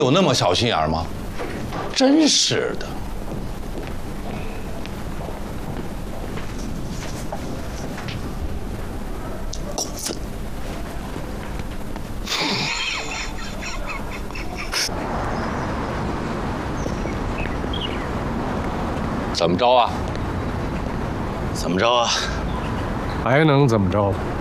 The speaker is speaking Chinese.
有那么小心眼吗？真是的。过分。怎么着啊？怎么着啊？ 还能怎么着？